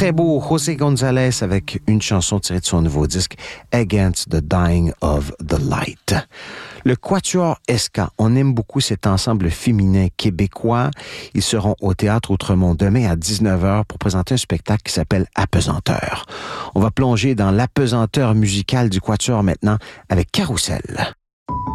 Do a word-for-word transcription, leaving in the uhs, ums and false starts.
très beau José González avec une chanson tirée de son nouveau disque Against the Dying of the Light. Le Quatuor Esca, on aime beaucoup cet ensemble féminin québécois. Ils seront au Théâtre Outremont demain à dix-neuf heures pour présenter un spectacle qui s'appelle Apesanteur. On va plonger dans l'apesanteur musicale du Quatuor maintenant avec Carousel.